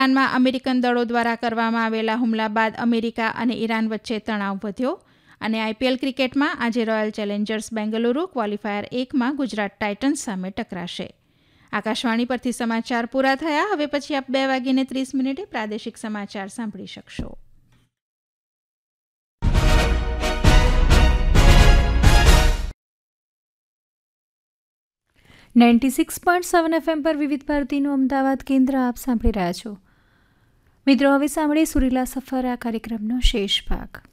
ઈરાનમાં American દળો દ્વારા કરવામાં આવેલા હુમલા બાદ અમેરિકા અને ઈરાન વચ્ચે તણાવ વધ્યો. અને આઈપીએલ ક્રિકેટમાં આજે royal Challengers Bengaluru qualifier 1માં Gujarat Titans સામે ટકરાશે. આકાશવાણી પરથી સમાચાર પૂરા થયા. હવે પછી આપ 2:30 પ્રાદેશિક સમાચાર સાંભળી શકશો. 96.7 FM પર વિવિધ ભારતીનું અમદાવાદ કેન્દ્ર આપ સાંભળી રહ્યા છો. મિત્રો, હવે સાંભળીએ સુરીલા સફર આ કાર્યક્રમનો શેષ ભાગ.